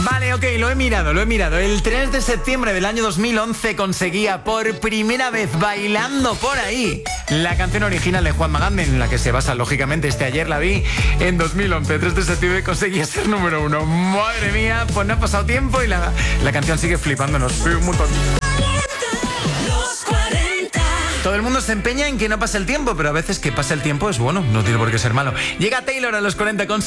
Vale, ok, lo he mirado. El 3 de septiembre del año 2011 conseguía por primera vez Bailando por ahí la canción original de Juan Magán, en la que se basa lógicamente este Ayer la vi. En 2011, 3 de septiembre, conseguía ser número 1. Madre mía, pues no ha pasado tiempo y la canción sigue flipándonos un montón. Todo el mundo se empeña en que no pase el tiempo, pero a veces que pase el tiempo es bueno, no tiene por qué ser malo. Llega Taylor a los 40 con